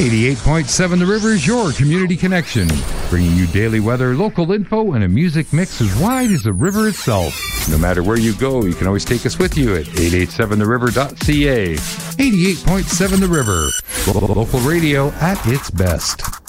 88.7 The River is your community connection, bringing you daily weather, local info, and a music mix as wide as the river itself. No matter where you go, you can always take us with you at 887theriver.ca. 88.7 The River, local radio at its best.